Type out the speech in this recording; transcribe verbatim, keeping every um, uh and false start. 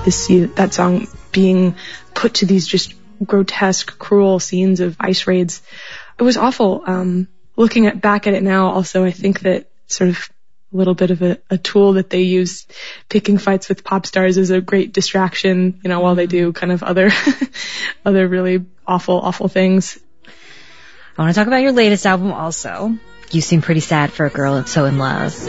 to see that song being put to these just grotesque, cruel scenes of ICE raids. It was awful. Um, looking at back at it now, also, I think that sort of a little bit of a, a tool that they use, picking fights with pop stars, is a great distraction, you know, while they do kind of other, other really awful, awful things. I want to talk about your latest album also. You seem pretty sad for a girl so in love.